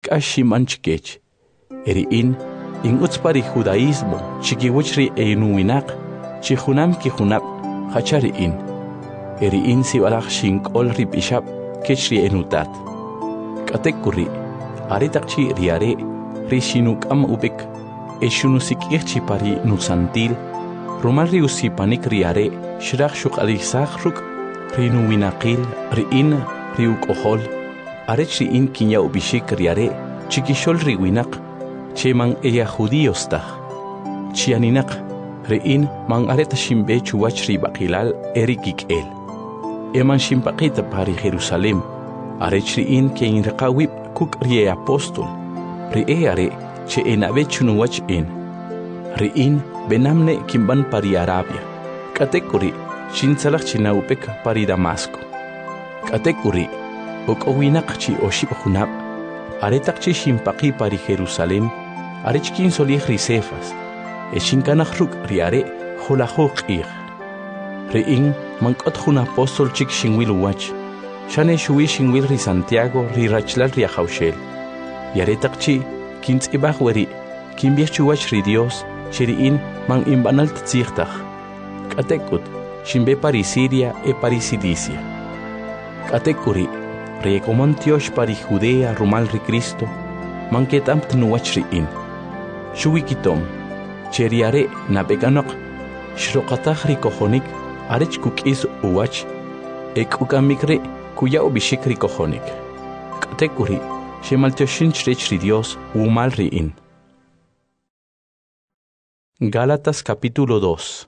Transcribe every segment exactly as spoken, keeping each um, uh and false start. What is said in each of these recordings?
ashim anchkech. Eri in, in utspari judaísmo, chikiwichri einuinak, chihunam kihunap, hachari in. Eri in sibalach shinkol ripishap, kechri enutat. Katekuri, aritakchi riare, rishinukam ubik, eshunusik irchi pari nusantil, romalri usipanik riare, shirach shuk alisachruk, rinuinakil, riin, riuk ohol, arechri in kinya ubishik riare, chikishol riwinak, cheman eya judíostah. Chianinak, riin man areta shimbe chuwachri bakilal erikik el. Eman shimpakita pari Jerusalem, arechri in ke in rekawib kuk rie apostol, rie are che enabe chunuwach in. Riin benamne kimban pari Arabia, katekuri shinsalach chinaupek pari Damasco. Katekuri okowinak chi oshib hunab, aretak chi shimpaki pari Jerusalem, arechkin solih risefas, eshinkanach ruk riare holahok ir. Riin mankot hun apostol chik shinwil wach, shane shui shinwil ri Santiago ri rachlal ri haushel. Yaretak chi kins ibach weri, kimbiach wach ri Dios, Chiriin man imbanal tzirtach. Katekut, shimbe pari Siria e pari Cilicia. Katekuri, rekomontiosh pari Judea rumal ri Cristo, man ketam tnuach riin. Shuwikitom, cheriare na beganok, shrokatach ri kohonik, arech kukis uwach, ek ukamikre kuya ubishik ri kohonik. Katekuri, shemaltioshin chrech ri Dios umal riin. Gálatas capítulo dos.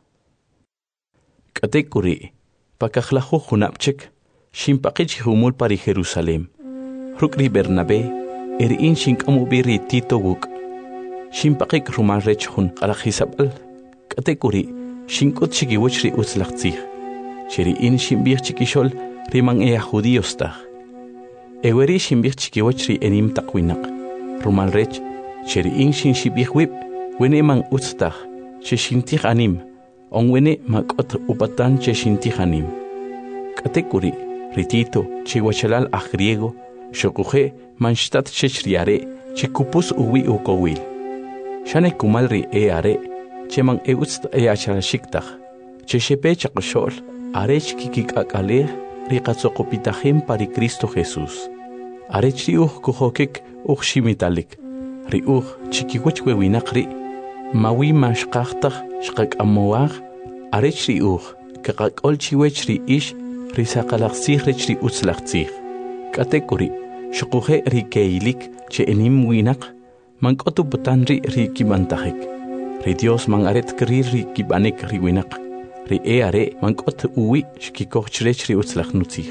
Katekuri, pakajlajo junapchek, shimpakich humul pari Jerusalem. Rukri Bernabé, erin shinkamubiri Tito guk. Shimpakik rumarrech hun alajisabal. Katekuri, shinkut chikiwachri utzlachtzich. Cheri in shimbir chikishol riman ea judíostach. Eweri shimbir chikiwachri enim takwinak. Rumalrech, cheri in shinshibich whip. Wene man utstach, che shintich anim, on wene makot upatan che shintich anim. Katekuri, ritito, che wachalal a griego, shokuje manshtat che shriare, che kupus uwi ukowil. Shane kumalri e are, che man e utst e achalshiktach, che shepe chakshol, arech kikik akale, rikatsokopitahim pari Cristo Jesús. Arech riuch kuhokik uch shimitalik, riuch chikiwech wewinakri, mawi mashqahtaq shqak amoaq arechri uq kaqak olchiwechri ish risaqalaqsih rechri utzlaqsih katekuri shuquje rikeilik che enim winaq manqotu butanri rikimantajik ri Dios man aret kri rikibanik riwinaq ri eare manqot uwi shkikochrechri utzlaqnutzih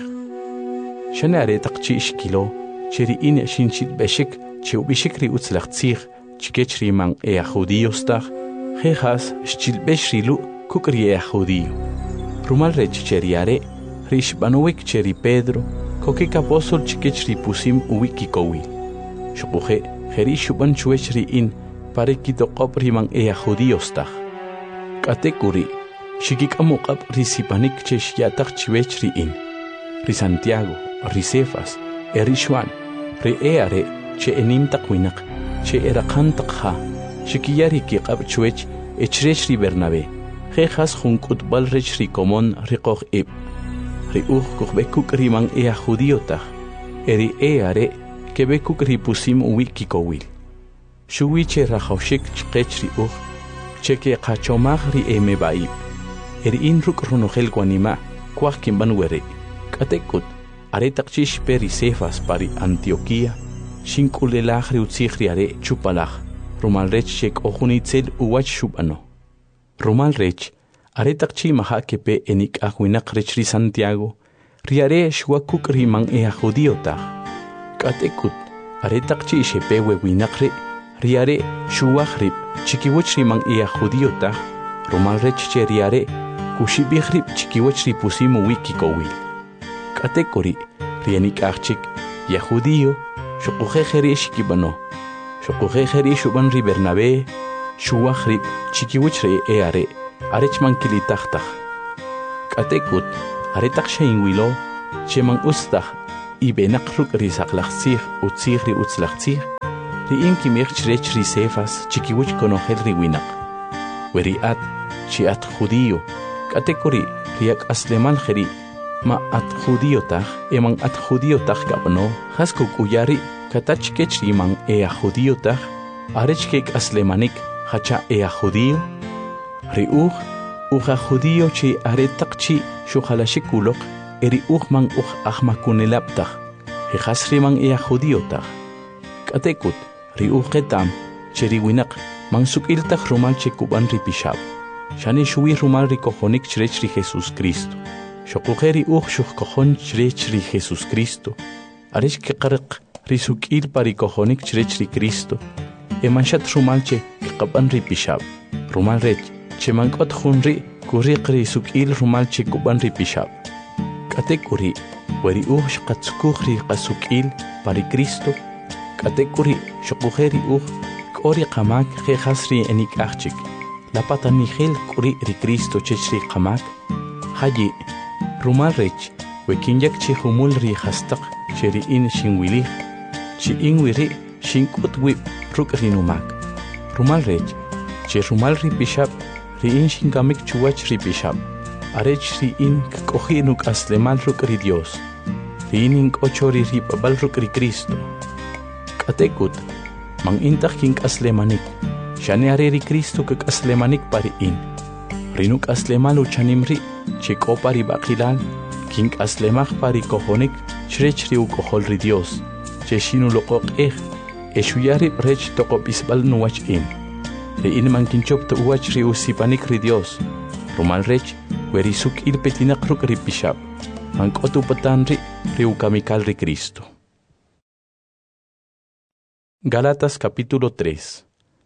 shane aretaqchi shkilo cheri in shinchit beshik che ubishikri utzlaqsih Chikechri man ea judíostach, jejas schilbeshrilu kukri ea judío. Rumal rech cheriare, rishbanuik cheri Pedro, kokik apostol chikechri pusim uwikikowil. Shukuje, jerishuban chuechri in, parekitokop riman ea judíostach. Katekuri, shikikamuqap risipanik cheshiatach chiwechri in. Ri Santiago, ri Cefas, erishuan, ri eare, che enim takwinak. Che era kantakha, shikiyari ki qab chuech, echrech ri Bernabé, jejas junkut bal rech ri komon riqoch ib. Ri uch kuchbekuk riman ea judiotach, eri eare kebekuk ri pusim uwikikowil. Shuwi che rajaushik chqech ri uch, che ke qachomach ri eme baib. Eri in ruk runogel guanima, kwach kimban were. Katekut, aretakchish peri Cefas pari Antioquía, Shinkulelach riutzihriare chupalach, Rumalrech shek ojunitzel uwach shubano. Rumalrech, aretakchi maha kepe enik ahuinak rechri Santiago, riare shwakuk riman ea judiotach. Katekut, aretakchi shepe wewinakre, riare shuwachrib, chikiwach riman ea judiotach, Rumalrech che riare, kushibihrib chikiwach ripusimu wikikowil. Katekori, rianik achik, ya judío, Shukuje jeri shikibano, shukuje jeri shuban ri Bernabé, shuwachrib, chikiwichre eare, arechman kilitachtach. Katekut, aretak shainwilo, cheman ustach, ibenakruk ri saklachsich, utzich ri utzlachsich, ri in kimich chrech ri Cefas chikiwich konojel ri winaq weri at chi at judío katekuri riak aslemal kheri ma at judío taj eman at judío taj kabno hasko kuyari katach kech riman e a judío taj arech kek aslemanik hacha e a judío ri uj uja judío chi aretaqchi shuhalashikuloq eri uj man uj ahmakunelaptaj hijas riman e a judío taj katekut ri uj ketam cheri winaq man sukiltaj rumal chekuban ri pishab shani shuwi rumal ri kojonik chrech ri Jesús Cristo shokujeri uj shuj kojon chrech ri Jesús Cristo arech keqarq ri sukil pari kojonik chrech ri Cristo emanshat rumal che qaban ri pishab rumal rech che mankot junri kuriq ri sukil rumal che kuban ri pishab katekuri weri uj shqatsukuj ri qasukil pari Cristo katekuri shokujeri uj kori qamak jejas ri enik achik la patanigel kuri ri Cristo chechri qamak hayi rumal rech wekinyak chi humul ri hastaq cheri in shinwili chi inwiri shinkut wi ruk ri numak rumal rech che rumal ri bishab ri in shinkamik chuwach ri bishab arech ri in kohi nuk aslemal ruk ri Dios ri in kochori ri babal ruk ri Cristo katekut mang intak king aslemanik shani are ri Cristo kak aslemanik pari in rinuk aslemal uchanimri che kopari baqilal king aslemach pari kohonik chrech ri ukohol ri Dios che shinu loqoq eh eshuyari rech toqopisbal nuwach in ri in man kinchop to uwach ri usipanik ri Dios rumal rech weri suk il petinak ruk ri pishab man kotu patanri ri ukamikal ri Cristo. Gálatas capítulo tres.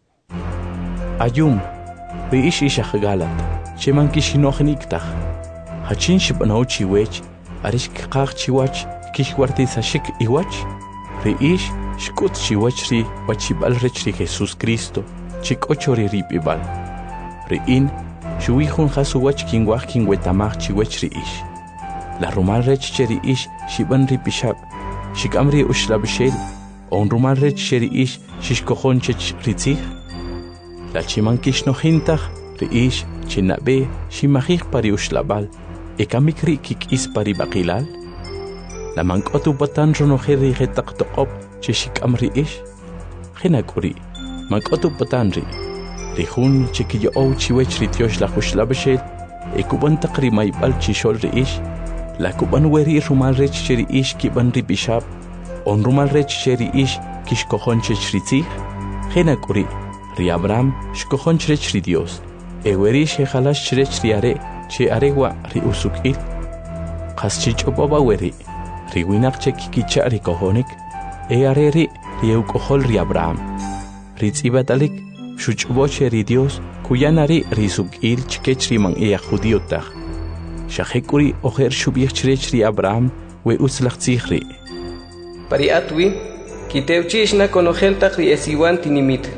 Ayum, ri ish ishach Galat, cheman kishinochniktaj, hachin shibanaw chiwech, arish kikaq chiwach, kishwartizashik iwach, ri ish shkut chiwach ri wachibal rech ri Jesús Cristo, chikocho ri ripibal. Ri in, shuwijun hasuwach kinwach kinwetamach chiwech ri ish. La rumal rech che ri ish shiban ri pishab, shikamri ushlabshel, on rumal rech sheri ish shishkojon chech ritzich la chiman kishnojintach ri ish chinabe shimajich pari ushlabal ekamikri kik is pari baqilal la mankotu batan ronojeri jetaq toqop cheshikam ri ish jinakuri mankotu batan ri rijun chikiyo ou chiwech ri tiosh la ushlabshel ekuban taqri maybal chishol ri ish la kuban weri rumal rech sheri ish kiban ri bishab on rumal rech sheri ish kishkojon chech ritzich jinakuri ri Abraham shkojon chech ri Dios eweri shejalash chech ri are che arewa ri usukil qaschich oboba weri ri winaq che kikicha ri kojonik e are ri ri ukojol ri Abraham ri tzibatalik shuchbo che ri Dios kuyanari ri sukil chkech ri man e judío taj shajekuri ojer shubich chech ri Abraham we uslachtzich ri pari atwi kiteuchishna konojeltaq ri esiwan tinimit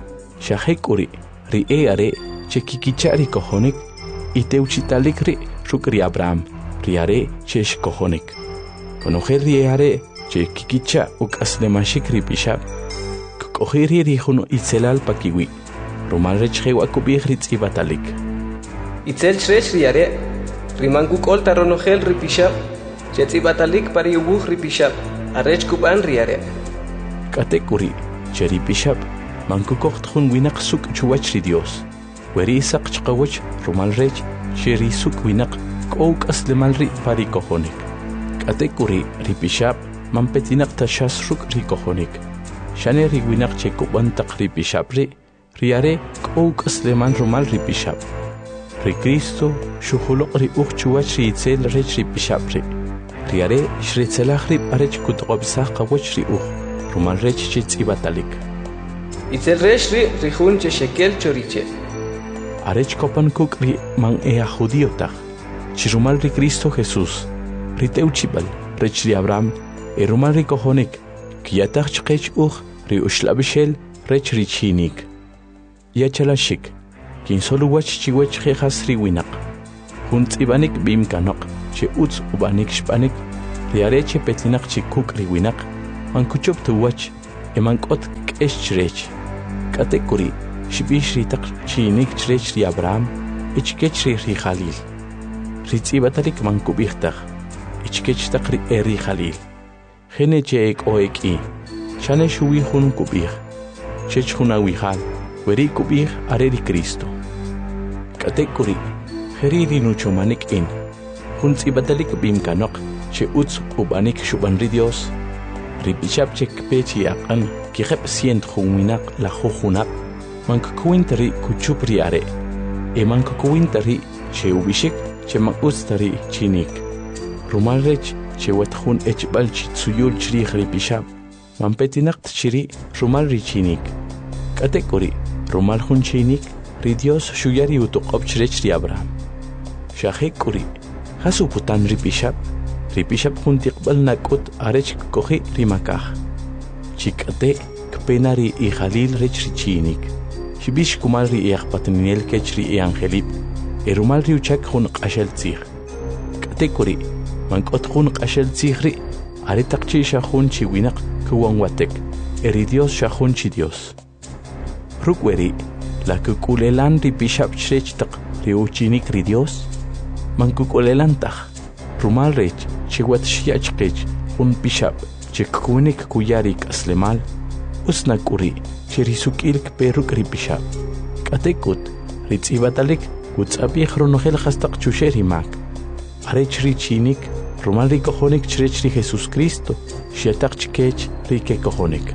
shajekuri ri e are che kikicha ri kojonik iteuchitalik ri ruk ri Abraham ri are che shkojonik konojel ri e are che kikicha uk aslemashik ri pishab kokojeri ri juno itzelal pakiwi rumal rech jewa kubich ri tzibatalik itzel chrech ri are rimanku kolta ronojel ri pishab che tzibatalik pari ubuj ri pishab arech kuban riare katekuri cheri pishab manku koqtjun winaq suk chuwach ri Dios weri saq chqawach rumal rech cheri suk winaq kouk aslemal ri pari kojonik katekuri ri pishab man petinaq tashas ruk ri kojonik shane ri winaq che kuban taq ri pishab ri riare kouk aslemal rumal ri pishab ri Cristo shuhuluq ri uj chuwach ri itzel rech ri pishab ri riare shritzelach ri arech kutqobsaq qawach ri uj rumal rech che tzibatalik itzel rech ri rijun che shekel choriche arech kopan kuk ri man e a judío taj chirumal ri Cristo Jesús ri teuchibal rech ri Abraham e rumal ri kojonik kiyatach chqech uj ri ushlabshel rech ri chinik yachalashik kin solo wach chiwech jejas ri winaq jun tzibanik bimkanaq che utz ubanik shpanik riare che petinaq che kuk ri winaq man kuchop tu wach emank'ot k'ex chirech k'atek'uri xib'ix ri taq chinik chirech ri Abraham ichkech ri ri Jalil ri tz'ibatalik mankub'ij taq ichkech taq ri e ri Jalil jene che ek'o ek'i xane xuwij jun kub'ij chech jun awijal weri kub'ij are ri Cristo k'atek'uri jeri ri nuchomanik in jun tz'ibatalik b'im kanoq che utz ub'anik xub'an ri Dios ri b'ixab che kpe chi aq'an kijeb' cient jun winaq laju junab' mankukwinta ri kuchup ri are e mankukwinta ri che ub'ixik che man'utz ri chinik rumal rech che wet jun echb'al chi tsuyul chrij ri b'ixab manpetinaq chiri rumal ri chinik k'atek'uri rumal jun chinik ri Dios xuyari utuq'ob chirech ri Abraham xajek'uri jas uputan ri b'ixab ri b'ixab jun tiqb'al nak'ut arech kkoji ri makaj chik'ate kpena ri i Jalil rech ri chinik xib'ix kumal ri iaqpatinel kech ri i Angelib e rumal ri uchak jun q'axel tzij k'atek'uri mank'ot jun q'axel tzij ri are taq chi xa jun chi winaq kuwan watek e ri Dios xa jun chi Dios ruk' weri la kuk'ulelan ri b'ixab chirech taq ri uchinik ri Dios mankuk'ulelan taj rumal rech che wat xya'chqech jun b'ixab che kwinik kuya ri k'aslemal utz nak'uri che ri suk'il kpe ruk' ri b'ixab k'atek'ut ri tz'ibatalik utz'ab'ij ronojel jas taq chuxe ri mak arech ri chinik rumal ri kojonik chirech ri Jesús Cristo xyataq chkech ri kekojonik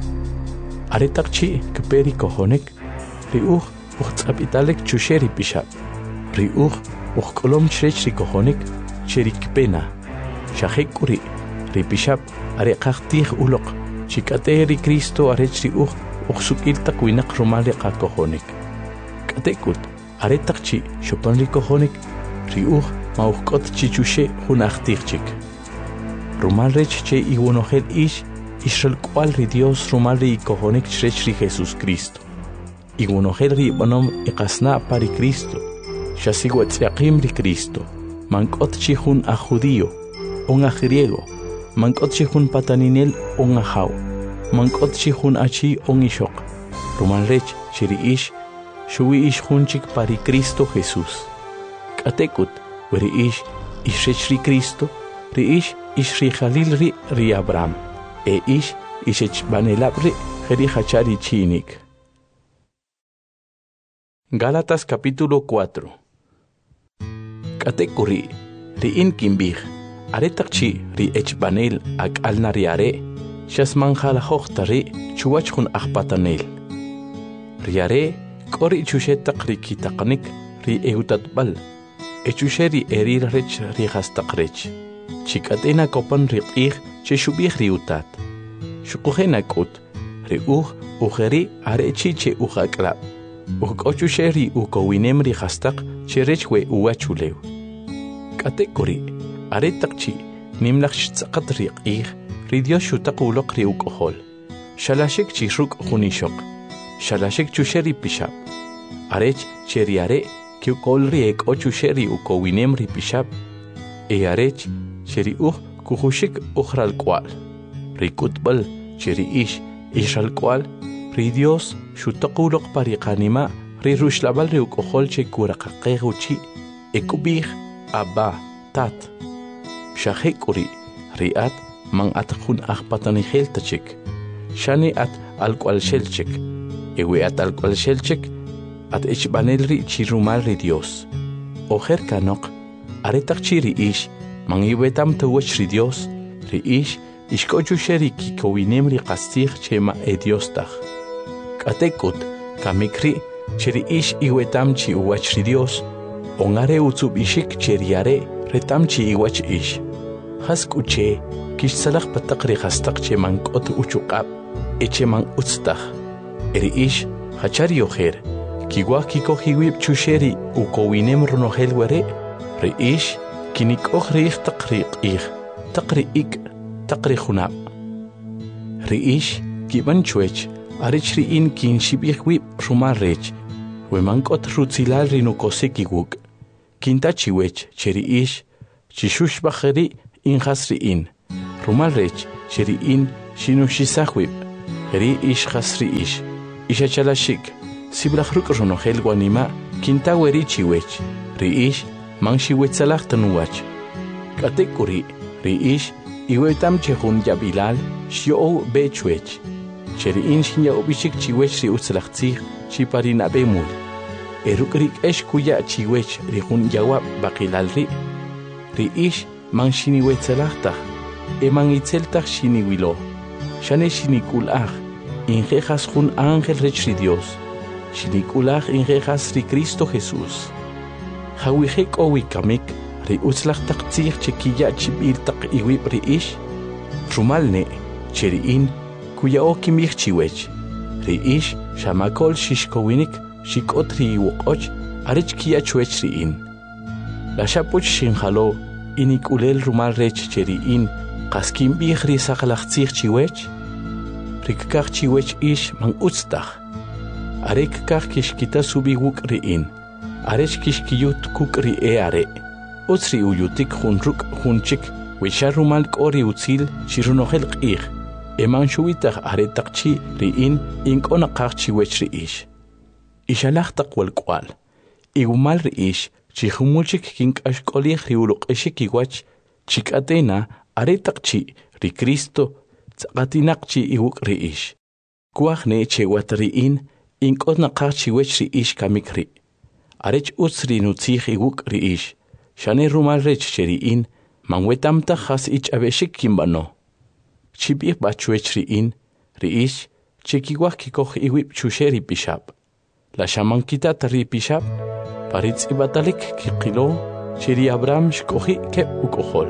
are taq chi kpe ri kojonik ri uj ujtz'ab'italik chuxe ri b'ixab ri uj ujk'olom chirech ri kojonik che ri kpena xajek'uri ri b'ixab are qajtij uloq chik'ate ri Cristo arech ri uj ujsuk'il taq winaq rumal ri qakojonik k'atek'ut are taq chi xopan ri kojonik ri uj ma ujk'ot chi chuxe jun ajtij chik rumal rech che iwonojel ix ixralk'wal ri Dios rumal ri ikojonik chirech ri Jesús Cristo iwonojel ri ib'anom iqasna' pa ri Cristo xasiwatz'yaqim ri Cristo mank'ot chi jun aj judío on aj griego mank'ot chi jun pataninel on ajaw mank'ot chi jun achi on ixoq rumal rech che ri ix xuwi ix jun chik pa ri Cristo Jesús k'atek'ut weri ix ixrech ri Cristo ri ix ix ri Jalil ri ri Abraham e ix ixechb'anelab' ri jeri jacha ri chinik Gálatas capítulo cuatro k'atek'uri ri'in kinb'ij are taq chi ri echb'anel ak'alna ri are xasmanjalajoj ta ri chuwach jun aj patanel ri are k'o ri chuxe taq ri kitaqnik ri ewtatb'al e chuxe ri eril rech ri jas taq rech chik'ate nakopan ri q'ij che xub'ij ri utat xuquje nak'ut ri uj ujeri are chi che uj ak'lab' ujk'o chuxe ri ukowinem ri jas taq che rech we uwach ulew k'atek'uri are taq chi nimlaj xtz'aqat ri q'ij ri Dios xutaq uloq ri uk'ojol xalaxik chi ruk' jun ixoq xalaxik chuxe ri b'ixab arech che ri are kiuk'ol ri ek'o chuxe ri ukowinem ri b'ixab e arech che ri uj kujuxik uj ralk'wa'l ri k'utb'al che ri ix ix ralk'wa'l ri Dios xutaq uloq pa ri qanima' ri ruxlab'al ri uk'ojol che kuraqaqej uchi e kub'ij Abba tat xajek'uri ri at man at jun aj patanijel ta chik xani at alk'walxel chik e we at alk'walxel chik at echb'anel ri chi rumal ri Dios ojer kanoq are taq chi ri ix man iwetam tawach ri Dios ri ix ixk'o chuxe ri kikowinem ri qastij che ma e Dios taj k'atek'ut kamik ri che ri ix iwetam chi uwach ri Dios on are utzub'ixik che ri are retam chi iwach ix jas k'uche kixtzalaj pa taq ri jas taq che man k'ot uchuq'ab' e che man utz taj e ri ix jacha ri ojer kiwaj kikoj iwib' chuxe ri ukowinem ronojel were ri ix kinik'oj riij taq ri q'ij taq ri ik' taq ri junab' ri ix kib'an chwech arech ri'in kinxib'ij wib' rumal rech we man k'ot rutzilal ri nukosik iwuk' kinta chiwech che ri ix chixuxb'aj ri' in jas ri'in rumal rech che ri'in xinuxisaj wib' ri ish khasri ish isha chalashik siblakh ruk ronogel guanima kinta weri chiwech ri ish man shiwetsalakh tanuwach katekuri ri ish iwetam chehun yabilal shio bechwech cheri in shinya obishik chiwech ri utsalakhtsi chiparina bemul erukrik esh kuya chiwech ri hun yawa baqilal ri ri ish man shiniwetsalakhtah eman itzeltach shiniwilo shane shinikulach ingejas jun ángel rechri Dios shinikulach ingejas ri Cristo Jesús hawihek owikamik ri utzlachtaq tzich chekiya chibiltaq iwib ri ish rumalne cheri in kuya okimich chiwech ri ish shamakol shishkowinik shikot ri iwoqoch arech kiya chwech ri in la shapoch shinjalo inikulel rumal rech cheri in qaskim bih ri saqlaqtzich chiwech rikkaq chiwech ish man utztaq arek kaq kishkita subi wuk ri in arech kishkiyut kuk ri e are utzri uyutik junruk junchik wishar rumal k'ori utzil shirunojel q'ij eman shuwitaq aretaqchi ri in ink'onaqaq chiwech ri ish ixalajtaq walk'wal igumal ri ish chijumulchik kink'axk'olij ri uluq'ixik iwach chik'atena aretaqchi ri Cristo tz'aqatinaqchi iwuk ri ish kuajne chewat ri in ink'onaqaq chiwech ri ish kamik ri arech utz ri nutzij iwuk ri ish shane rumal rech cheri in manwetamta khas ich abeshik kimbano chibih bachwech ri in ri ish chekiwaj kikoj iwib chusheri pishab la shamankita ri pishab paritz ibatalik kiqilo cheri Abraham shkoji keb ukojol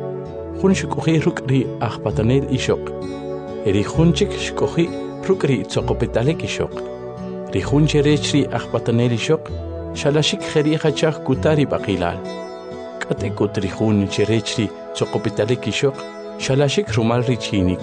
jun shkoji ruk ri ajpatanel ishok eri junchik shkoji ruk ri tzoqopetalik ishok ri jun cherech ri ajpatanel ishok shalashik kheri khachaj kutari baqilal katekut ri jun cherech ri tzoqopetalik ishok shalashik rumal ri chinik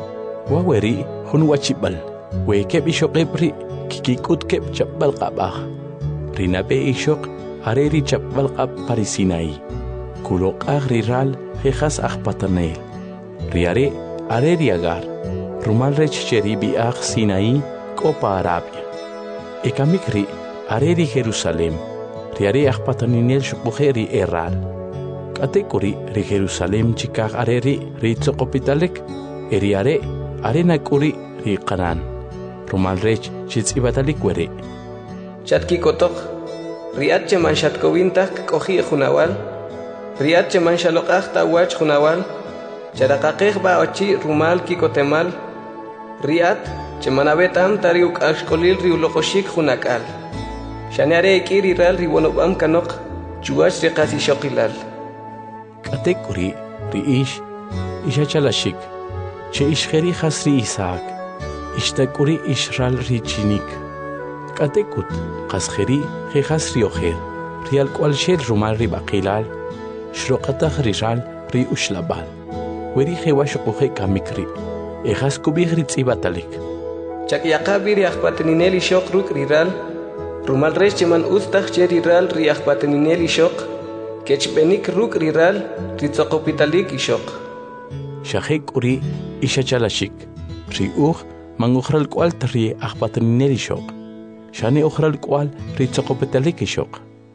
waweri jun wachibal we keb ishok ri kikikut keb chabal qabaj rinabe ishok areri chabal qab parisinai kulok agri ral jejas ajpatanel riare areri agar rumal rech cheri bi ag sinai kopa arabia ekamikri areri Jerusalem riare ajpataninel shukujeri eral katekuri ri Jerusalem chikag areri ri tzoqopitalek eriare arena kuri ri qanan rumal rech chitz'ibatalik were chatki kotok riat cheman shatkowintak koji junawal riat cheman shaloqaj tawach junawal charaqaqej ba ochi rumal kikotemal riat cheman abetam tariuk ashkolil riuloqoshik junakal shaneare ikiri ral riwonobam kanok chuach riqasi shoqilal katekuri ri ish ishachalashik che ishkheri khasri Isaac ishtakuri ishral ri chinik katekut qaskheri jejas ri ojer rial cual shel rumal ri baqilal shroqataq rijal ri ushlabal weri jewash qoje kamikri ejas kubih ri tzibatalik chakyaqabi ri ajpateninel ishok ruk riral rumal resh cheman ustaq cheri ral ri ajpateninel ishok kechbenik ruk riral ri tzoqopitalik ishok shajek uri ishachalashik ri uj man ukhral cual tri ajpateninel ishok shane ukhral cual ri tzoqopitalik ishok.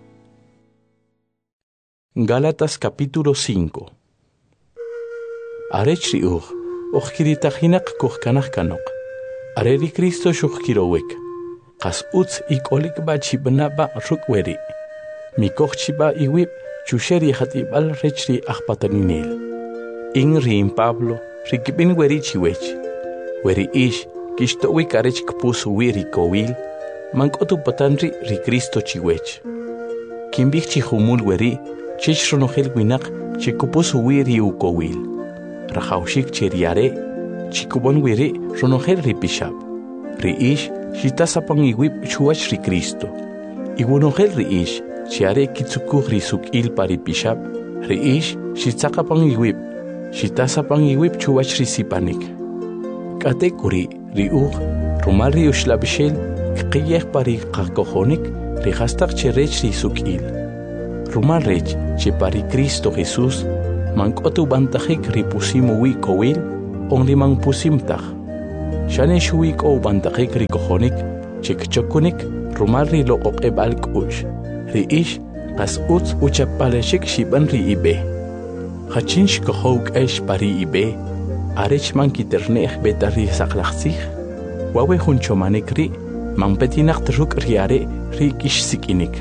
Gálatas capítulo cinco. Arech ri uj ojkiritajinak kujkanaj kanok areri Cristo shujkirowek qas utz ikolik ba chibnaba rukweri mikoj chiba iwib chusheri hatibal rechri ajpataninel in rin Pablo rikibin weri chiwech weri ish kishtowik arech kpus wiri kowil mankotu patanri ri Cristo chiwech kimbik chihumul weri chich ronojel winak chikupus wiri ukowil rajaushik cheriare chikubon wiri ronojel ri pishab ri ish shitasapan iwib chuach ri Cristo iwonojel ri ish chiare kitsukuj ri sukil pari pishab ri ish shitsaqapan iwib shitasapan iwib chuach ri sipanik katekuri ri uj rumal ri ushlabishel qiyej pari qakojonik ri hastaq cherech ri sukil rumal rech che pari Cristo Jesús mankotu bantajik ri pusimu wi kowil on ri man pusimtaj Shane shuik o bandaqik rikojonik, chikchokunik, rumal ri lo oqebal kush. Ri ish, qas uts uchapaleshik shiban ri ibe. Hachinsh kohok esh pari ibe, arech man kiternech betari saklaxsich. Wawe hunchomanik ri, man petinak truk riare ri kish sikinik.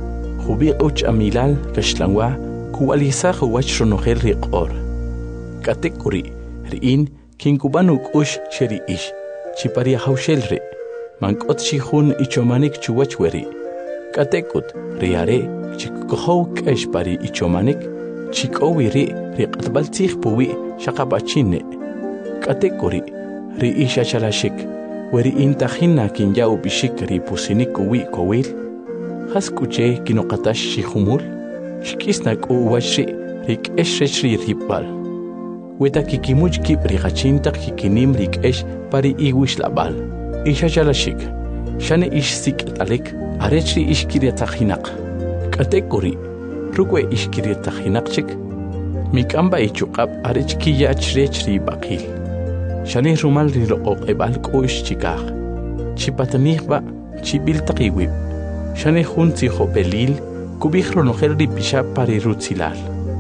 Hubi uch amilal kashlangwa, kualisa huwach ronogel riqor. Katekuri, riin, kinkubanuk ush sheri ish, chipari haushel ri, mankot shihun ichomanik chuwachweri. Katekut, riare, chikohok esh pari ichomanik, chikowiri riqatbaltich puwi shaqapachine. Katekuri, ri isha chalashik, weri intajina kin yau bishik ri pusinik uwi kowil. Haskuche kinoqatash shihumul, shkisnak uwashi rik eshri ripal. Weta kikimuch kip rikachintak kikinim rik esh pari iwish labal. Isha chalashik, shane ish sik talik, arechri ishkiriatajinak. Katekuri, rukwe ishkiriatajinak chik, mikamba ichukab arechki yachrechri bakil. Shane rumal riloqoq ebal kush chikaj. Chipatanihba, chibiltakiwib. Shane junti ho belil, kubijro nojer ripisha pari rutzilal.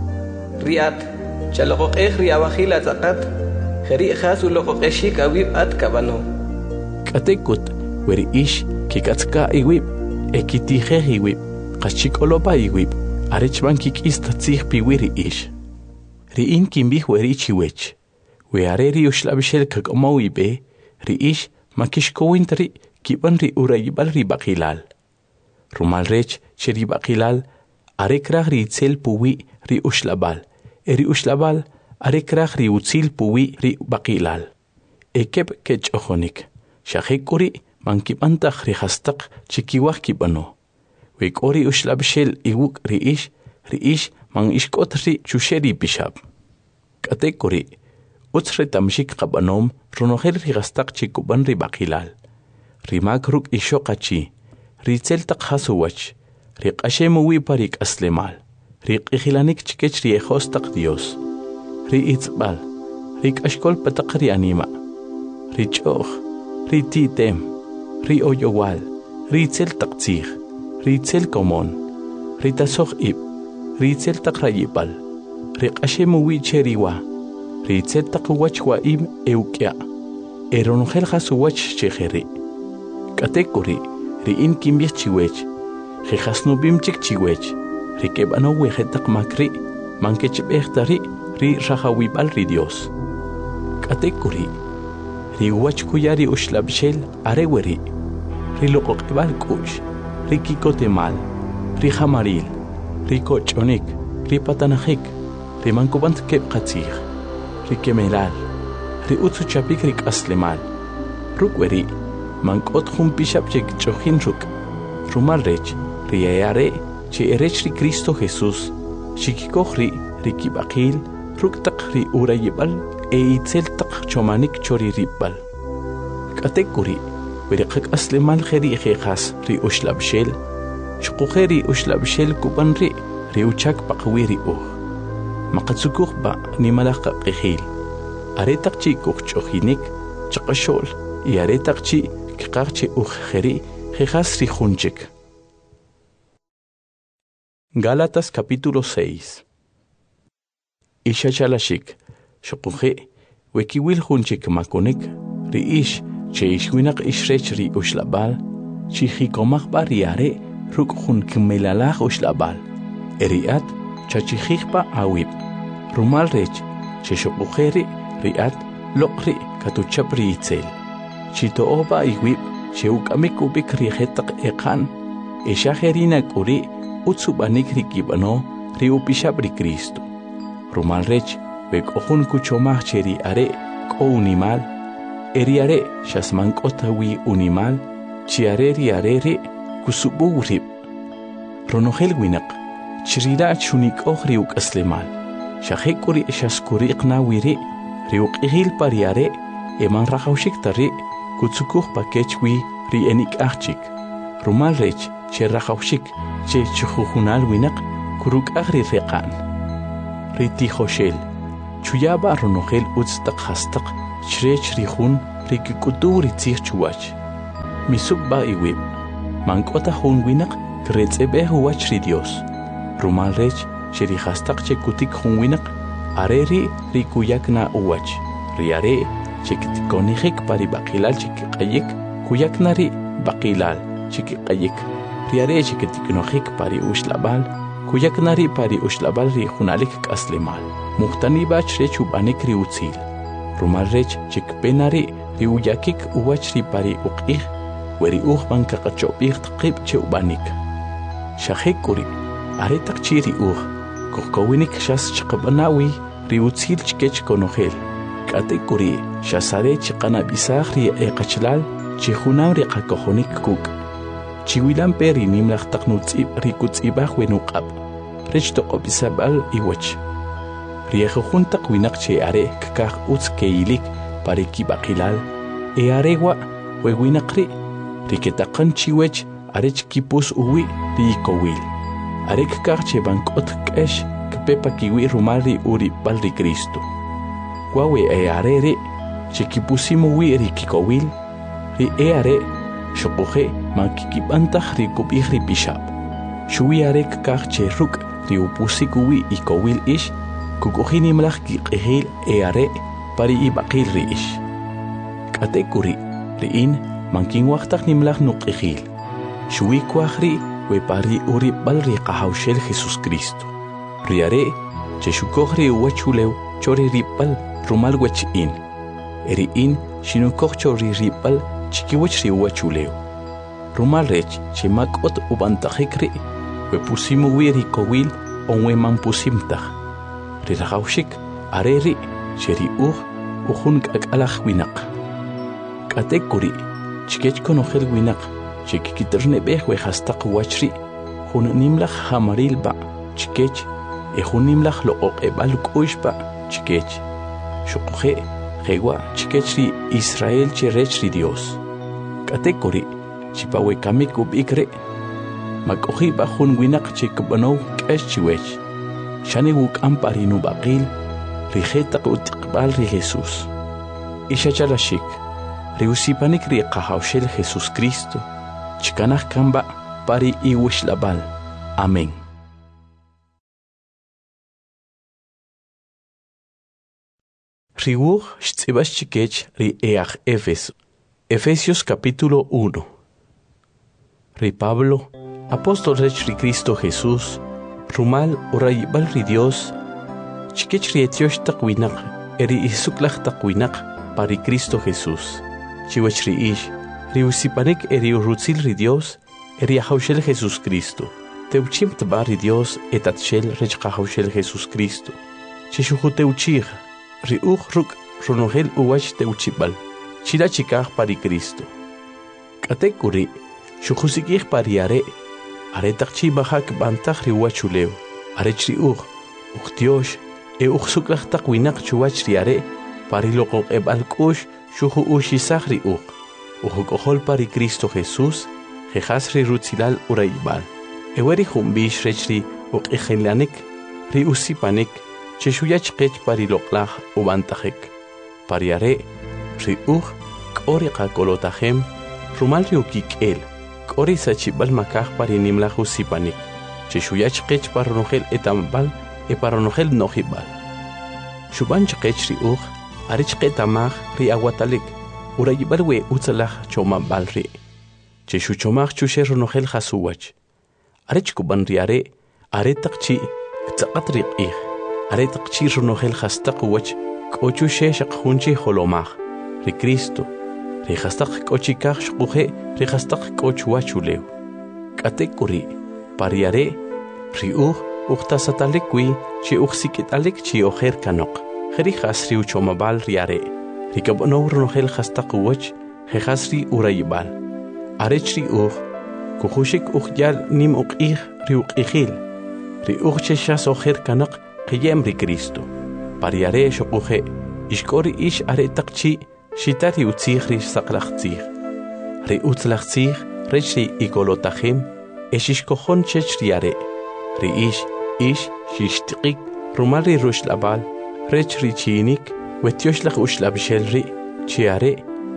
Riat, chaloqoqej riabajil atzakat, jeri jasu loqoqeshik awib at kabano. Katekut, weri ish, kikatzka iwib, ekitije iwib, kachikolopa iwib, arechban kikistatzih piwiri ish. Riin kimbih weri chiwech, we areri ushlabishel kakomo ibe, ri ish, makishkowintri, kiban ri urayibal ribakilal. Rumal rech cheri bakilal, arekrach ri itzel puwi ri ushlabal, eri ushlabal, arekrach ri utzil puwi ri bakilal. Ekep kech ojonik, shahekuri mankipantach ri hastak chikiwach kibano. Wek ori ushlabshel iwuk ri ish, ri ish man ishkot ri chusheri bishab. Katekuri, utzre tamshik kabanom, runoher ri hastak chikuban ri bakilal. Rimak ruk ishokachi, Ritzel takhasuwach, riq ashemu parik aslemal, riq ihilanik chikech riejos tak Dios, ri itzbal, riq ashkol patakri anima, richoch, ri titem, ri oyowal, ritzel taktzig, ritzel komon, ritasoch ib, ritzel takrayibal, riq ashemu cheriwa, ritzel takwach wa im eukya, eronogel hasuwach chegeri, katekuri, Riin kimbich chiwech, rihasnubim chik chiwech, rikebano wejetak makri, mankechbechtari, ri rahawibal ri Dios. Katekuri, ri wachkuyari ushlabshel areweri, ri loqokebal kush, ri kikotemal, ri hamaril, ri kochonik, ri patanahik, ri mankubant kebkatzig, ri kemelal, ri utsuchapik rik aslemal, rukweri, Mankot jun bishap chek chojin ruk, rumal rech, riayare, che erech ri Cristo Jesús, shikikohri, rikibakil, ruk tak ri urayibal, e itzel tak chomanik chori ribal. Katekuri, berikak aslemal jeri ejejas ri ushlabshel, shukujeri ushlabshel kuban ri, ri uchak pakwiri uj. Makatsukuk ba ni malaka kejil, aretak chi kuch chojinik, chakashol, y aretak chi Kaqchi ujjeri, jejas rijunchik. Gálatas capítulo seis. Isha chalashik, shokuje, wekiwil junchik makonik, ri ish, che ishwinak ishrech ri ushlabal, chihikomach bariare, ruk jun kimelalach ushlabal, eriat, chachihikpa awib, rumal rech, che shokujeri, riat, lokri, katuchapri itzel. Chito oba iwib, cheukamik ubik rijetak ekan, eshajerina kuri, utsubanik rikibano, riupishabri Cristo. Rumal rech, bek ojun kuchomach cheri are, ko unimal, eriare, shasmankotawi unimal, chiareri arere, kusubugrib. Ronogel winak, chirira chunik oh riuk aslemal, shahekuri eshaskuriq na wiri, riuk ihil pariare, eman rajaushik tari, Kutsukuh pakechwi ri enik achik. Rumal rech, che rajaushik, che chuhunal winak, kuruk agri reqan. Ri tijoshel, chuyaba ronogel utstak hastak, chrech rihun, rikikutu ritzih chuwach. Misuk ba iwib. Mankota hun winak kretsebe huwach ri Dios. Rumal rech sherihastak chekutik hun winak areri rikuyakna uwach. Riare chektikonihik pari bakilal chikikayik kuyaknari bakilal chikikayik. Riare chektikinohik pari ushlabal kuyaknari pari ushlabal ri hunalik kaslimal. Muhtani bach rech ubanik ri utzil. Rumal rech chikpenari ri uyakik uwach ri pari uqih weri uqman kakachopih tqib che ubanik. Shahik kuri aretak chi ri uq kokowinik shas chikabanawi ri utzil chikech konohel. Kate kuri shasare chikana bisag ri eqachlal chihunam ri qakohonik kuk. Chiwilan peri nimlaq taqnutzib ri kutzibaj wenuqab. Rech toqobisabal iwach. Riejujun taqwinaq che are kakaj utz keilik pari kibaqilal. E arewa wewinaqri riketaqan chiwech arech kipus uwi ri ikowil. Are kakaj che bankot k'ex kpepa kiwi rumal ri uri bal ri Cristo. Wawe e are re che kipusimu wi ri kikowil ri e are shoqoje mankikibantaq ri kubij ri pishab. Shuwi are kakaj che ruk ri upusikuwi ikowil ish kukujini mlaq kiqihil e are pari ibaqil ri ish. Kate kuri riin mankin waqtaq nimlaq nuqihil. Shuwi kuajri we pari uri bal ri qahawshel Jesus Cristo. Riare che shukoj ri uwachulew chori ripal rumal wech'in. Eriin shinukoj chori ripal chikiwech ri uwachulew. Rumal rech che makot ubantajik ri we pusimu wi ri kowil onwe man pusimtaj. Riraqawshik areri sheri uj ujun k'ak'alaj winaq. K'ate kuri chikech konojel winaq chikikiterneb'ej we hastaq wachri jun nimlaj hamaril ba chikech e jun nimlaj loqoq'eb'al k'u'x ba chikech xuqoje jewa chikech ri Israel che rech ri Dios. K'ate kuri chipawekamik ub'ik re mak'oji ba jun winaq chikb'anow k'ex chiwech. Shani wuk'an pari nubaqil rijetaq utiqbal ri Jesús. Ishachalashik riusipanik ri qahawshel Jesus Cristo chikanaj kamba pari iwishlabal. Amén. Riwuj xtzibax chikech ri eaj Efeso. Efesios capítulo uno. Ri Pablo, apóstol rech ri Cristo Jesús, rumal urayibal ri Dios, chikech ri etiosh taqwinaq, eri isuklaj taqwinaq pari Cristo Jesús. Chiwech ri ish, ri usipanik eri urutzil ri Dios, eri ahawshel Jesus Cristo. Teuchim tba ri Dios etatshel rech qahawshel Jesus Cristo. Chishuju teuchij, ri uj ruk runogel uwach teuchibal, chila chikaj pari Cristo. K'ate kuri, shujusikij pari are, are taqchi bajak bantaj ri uwachulew, are chri uj, uj Dios, e uj suklaj taqwinaq chuwach ri are, pari loqoq'eb'al k'u'x shuju uxisaj ri uj, uj k'ojol pari Cristo Jesús, jejas ri rutzilal urayibal. Eweri jumbix rech ri uq'ijilanik, ri usipanik, che xuyach qech pari loqlaj ubantajek. Pari are, ri uj, k'ori qakolotajem, rumal ri ukik'el, k'ori sachibal makaj pari nimlaj usipanik, che xuyach qech paronojel etambal e paronojel nojibal. Xuban chqech ri uj, arich qetamaj ri aguatalik, urayibal we utzalaj chomabal ri. Che xuchomaj chuxe ronojel jasuwach. Arich kuban ri are, are taqchi, ktzaqat ri q'ij, are taqchi ronojel jastaq wach, k'ochu xe shaqjunchi holomaj, ri Cristo, ri jastaq k'ochikaj shquje, ri jastaq k'ochu wachulew. K'ate kuri, pari are, ri uj, uqtasatalik wi, chi uqsikitalik chi ojer kanok, jeri jas ri uchomabal ri are, ri kabonow ronojel jastaq wach, jejas ri urayibal. Arech ri uj, kujushik uqyal nim uq'ij ri uq'ijil, ri uj che xas ojer kanaq qiyem ri Cristo. Pari are xoquje, ixk'ori ix are taqchi, xita ri utzij ri saqlaj tzij. Ri utzlaj tzij, rech ri ikolotajem, ex ixkojon chech ri are. Ri ix, ix, xixtiqik, rumal ri ruxlabal, rech ri chiinik, wetioxlaj uxlabxel ri, chi are,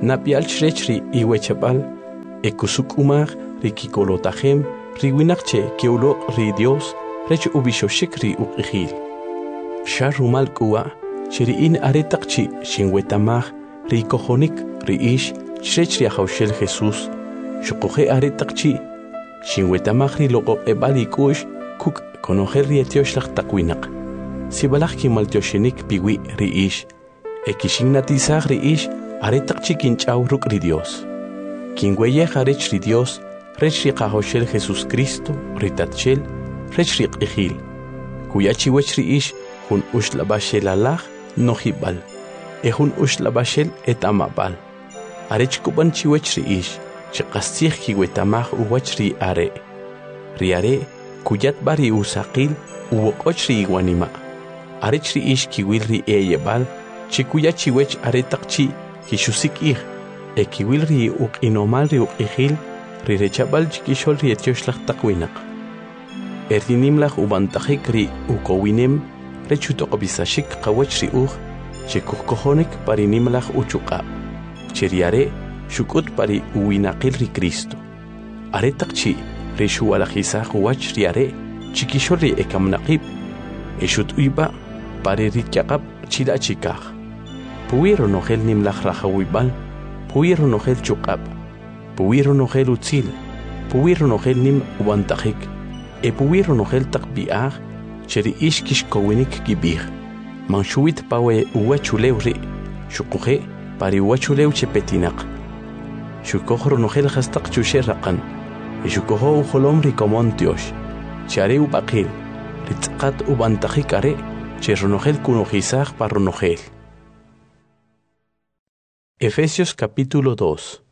napial chrechri iwechapal ekusuk umar rikikolotajem riwinakche kiulo ri Dios rech ubishoshikri uqihil sharumal kuwa chiriin aretakchi shinwetamaj rikojonik riish chrechri haushel Jesús shukoje aretakchi shinwetamaj riloqo ebalikush kuk konojer rietiosh takwinaq sibalaj kimaltioshinik piwi riish ekishinnatizaj riish aretakchi kinch'aw ruk' ri Dios kinweyej arech ri Dios rech riqajoshel Jesús Cristo ritatchel rech riq'ijil kuyachiwech riish jun uxlab'axel alaj nojib'al e jun uxlab'axel et'amab'al arech kub'an chiwech riish chiqastzij kiwetamaj uwach ri are ri are kuyatb'a ri usaqil uwoq'och ri iwanima' arech riish kiwil ri eyeb'al chikuyachiwech aretaqchi kixusik'ij e kiwil ri uq'inomal ri uq'ijil ri rechab'al chikixol ri etioxlaj taq winaq e rinimlaj ub'antajik ri ukowinem rech utoq'obisaxik qawach ri uj chikujkojonik pa ri nimlaj uchuq'ab' chi ri are xuk'ut pa ri uwinaqil ri Cristo aretaqchi ri xuwalajisaj uwach ri are chikixol ri ekamnaqib' e xut'uyb'a pa ri rityaq'ab' chila' chikaj puwi ronojel nimlaj rajawib'al puwi ronojel chuq'ab' puwi ronojel utzil puwi ronojel nim ub'antajik e puwi ronojel taq b'i'aj che ri'ix kixkowinik kib'ij manxuwit pawe uwachulew ri' xuquje pa ri uwachulew che petinaq xukoj ronojel jastaq chuxe raqan e xukojo ujolom ri komon tiox che are ub'aqil ri tz'aqat ub'antajik are che ronojel kunojisaj pa ronojel. Efesios capítulo dos.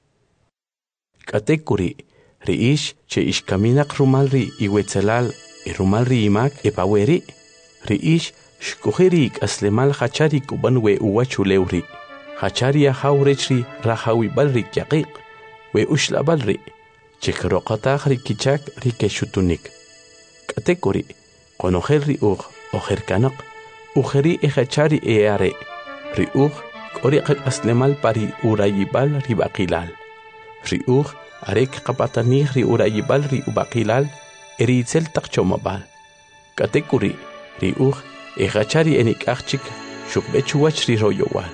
Katekuri riish che ishkaminaq rumal ri iwetzelal e rumal ri imak e paweri riish shkujeri aslemal hachari kuban we uwachulew ri hachari ahawrech ri rahawibal ri kyaqiq we ushlabal ri chekroqataj ri kichak ri keshutunik katekuri qonojel ri uj ojerkanaq ujeri e hachari e are ri uj k'oriqak aslemal pari urayibal ri baqilal ri uj arek qapatanij ri urayibal ri ubaqilal eri itzel taq chomabal katekuri ri uj e hachari enik'ajchik xukb'echuwach ri royowal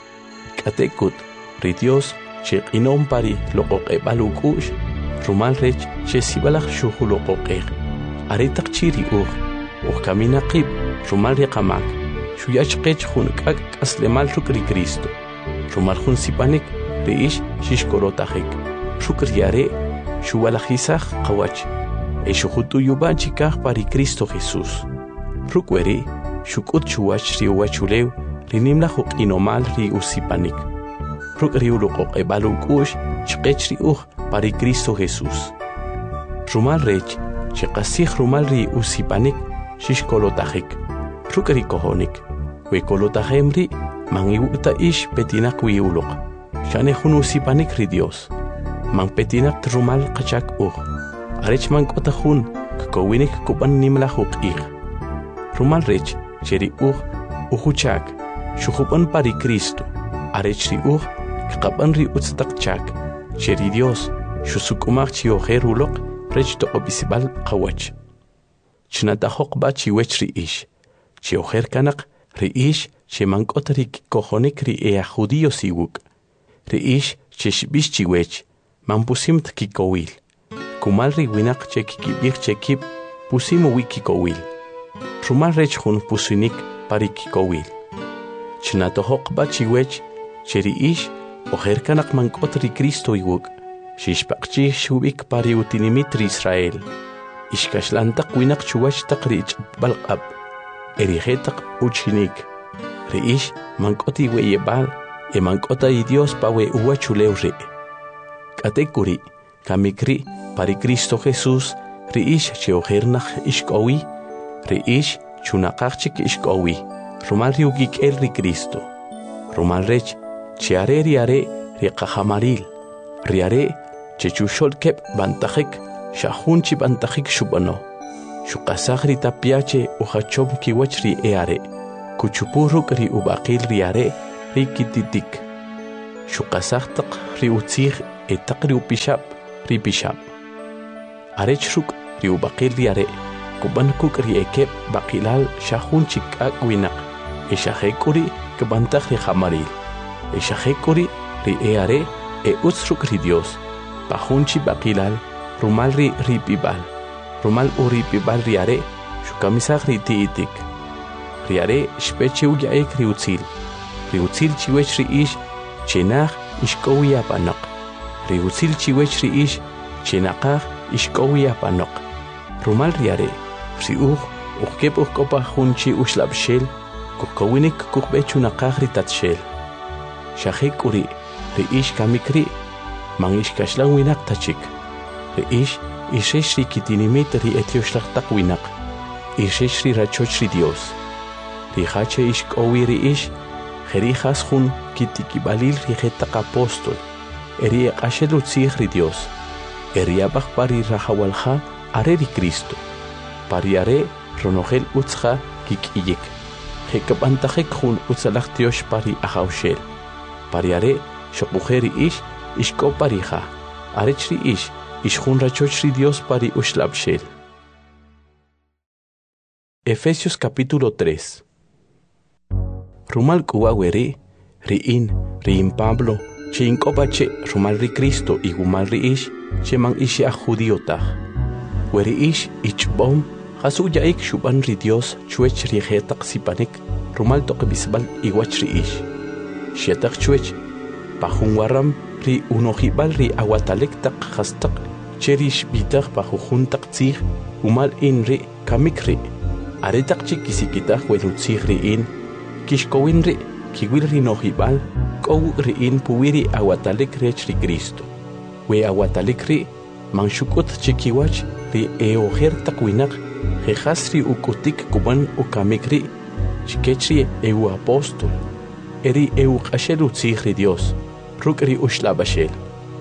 katekut ri Dios xeq'inom pari loqoq'eb'al uk'u'x rumal rech xesibalaj xujuloqoq'ej aretaq chi ri uj ujkamina qib' rumal ri qamak xuyachqech jun k'ak' k'aslemal ruk' ri Cristo rumal jun sipanik ri'ix xixkolotajik ruk' ri are xuwalajisaj qawach e xujut'uyub'a chikaj pa ri Cristo Jesús ruk' weri xuk'ut chuwach ri uwachulew ri nimlaj uq'inomal ri usipanik ruk' ri uluqoq'eb'al uk'u'x chqech ri uj pa ri Cristo Jesús rumal rech chiqasij rumal ri usipanik xixkolotajik ruk' ri kojonik we kolotajem ri man iwu'ta ix petinaq wi uloq xane jun usipanik ri Dios man petinaq rumal qachak uj arech man k'ota jun kkowinik kub'an nimlaj uq'ij rumal rech che ri uj ujuchak xujub'an pa ri Cristo arech ri uj kqab'an ri utz taq chak che ri Dios xusuk'umaj chi ojer uloq rech toq'ob'isb'al qawach chnatajoqb'a chiwech ri'ix chi ojer kanaq ri'ix che man k'ota ri kikojonik ri e a judíos iwuk ri'ix che xb'ix chiwech man pusimt kikowil kumal ri winaq che kikib'ij che kib' pusim uwi kikowil rumal rech jun pusinik pa ri kikowil chnatojoqb'a chiwech che ri'ix ojer kanaq man k'ota ri Cristo iwuk xixpaqchij xub'ik pa ri utinimit ri Israel ixkaxlan taq winaq chuwach taq ri ich'b'al q'ab' erije taq uchinik ri'ix man k'ota iweyeb'al e man k'ota i Dios pa we uwachulew ri' k'atekuri kamik ri' pa ri Cristo Jesús ri'ix che ojer naj ixk'owi ri'ix chunaqaj chik ixk'owi rumal ri ukik'el ri Cristo rumal rech che are ri are ri qajamaril ri are che chuxol keb' b'antajik xa jun chi b'antajik xub'ano xuqasaj ri tapiache ujachom kiwach ri e are kuchupuj ruk' ri ub'aqil ri are ri kititik shuqasaqtaq riutzig etaq riupishab ripishab. Arech ruk riubaqil riare kuban kuk riekeb baqilal shahun chikak winak eshahekuri kebantak ri hamaril eshahekuri ri eare e utsruk ri Dios pahunchi baqilal rumal ri ripibal rumal uri pibal riare shukamisaq ri tiitik riare shpeche uyaek riutzil riutzil chiwech ri ish chenaq ishkowiya panaq riutzil chiwech ri ish chenaqaq ishkowiya panaq rumal riare riuj uqkep uqkopa junchi ushlabshel kukowinik kukbechunaqaq ri tatshel shahek uri ri ish kamikri man ishkashlan winak tachik ri ish ishesh ri kitinimit ri etioshlaqtaq winak ishesh ri rachoch ri Dios ri hache ishkowi ri ish jerijas jun kitikibalil ri jetaq apostol eri eqashel utzig ri Dios eri abaq pari rajawalja are ri Cristo pariare ronogel utzja kikiyik jekapantajek jun utzalaq tiosh pari ajawshel pariare shokujeri ish ishko parija arech ri ish ishjun rachoch ri Dios pari ushlabshel. Efesios capítulo tres. Rumal kuwa weri riin riin Pablo che inkopache rumal ri Cristo y gumal ri ish che man ishi a judiotaj weri ish ichbom Hasuya ik shuban ri Dios chuech ri jetaq sipanik rumal toq bisbal iwach ri ish shetaq chuech pajun waram ri unojibal ri awatalek taq khastaq cherish bitaq pajujun taq tzig umal in ri kamik ri aretaq chikisikitaq welutzig ri in kishkowin ri kiwil ri nojibal kow ri in puwiri awatalek rech ri Cristo we awatalek ri manshukut chikiwach ri eojer taq winak Jehasri ukutik kuban ukamikri chikechri eu apostol eri eu qashel utzigri Dios rukri ushlabashel